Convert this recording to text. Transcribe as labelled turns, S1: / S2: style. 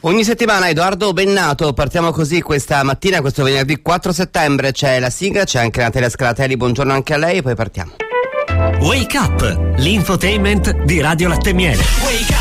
S1: Ogni settimana Edoardo Bennato, partiamo così questa mattina, questo venerdì 4 settembre, c'è la sigla, c'è anche Natalia Scalatelli, buongiorno anche a lei, poi partiamo.
S2: Wake Up, l'infotainment di Radio Latte Miele. Wake up!